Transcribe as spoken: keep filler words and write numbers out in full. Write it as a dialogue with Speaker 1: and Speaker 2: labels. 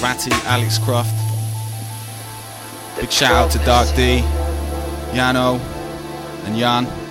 Speaker 1: Ratty, Alex Croft. Big shout out to Dark D, Yano, and Jan.